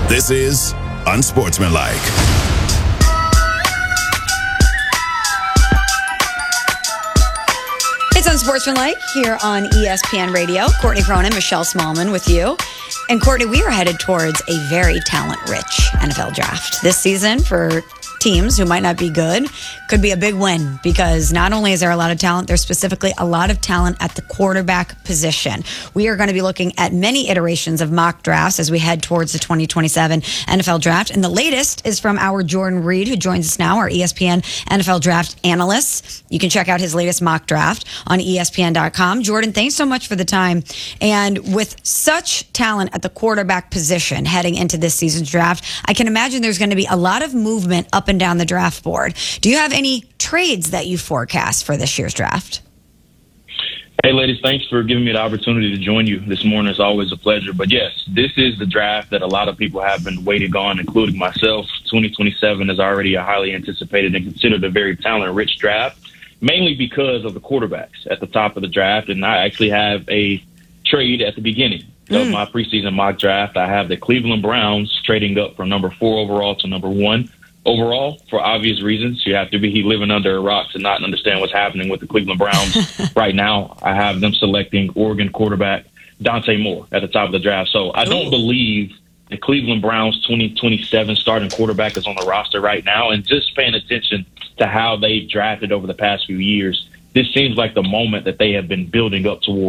This is Unsportsmanlike. It's Unsportsmanlike here on ESPN Radio. Courtney Cronin, Michelle Smallman with you. And Courtney, we are headed towards a very talent-rich NFL draft this season for teams who might not be good. Could be a big win because not only is there a lot of talent, there's specifically a lot of talent at the quarterback position. We are going to be looking at many iterations of mock drafts as we head towards the 2027 NFL draft. And the latest is from our Jordan Reed, who joins us now, our ESPN NFL draft analyst. You can check out his latest mock draft on ESPN.com. Jordan, thanks so much for the time. And with such talent at the quarterback position heading into this season's draft, I can imagine there's going to be a lot of movement up and down the draft board. Do you have any trades that you forecast for this year's draft? Hey, ladies, thanks for giving me the opportunity to join you this morning. It's always a pleasure. But, yes, this is the draft that a lot of people have been waiting on, including myself. 2027 is already a highly anticipated and considered a very talent-rich draft, mainly because of the quarterbacks at the top of the draft. And I actually have a trade at the beginning of my preseason mock draft. I have the Cleveland Browns trading up from number 4 overall to number 1. Overall, for obvious reasons, you have to be living under a rock to not understand what's happening with the Cleveland Browns right now. I have them selecting Oregon quarterback Dante Moore at the top of the draft. So I don't believe the Cleveland Browns 2027 starting quarterback is on the roster right now. And just paying attention to how they've drafted over the past few years, this seems like the moment that they have been building up towards.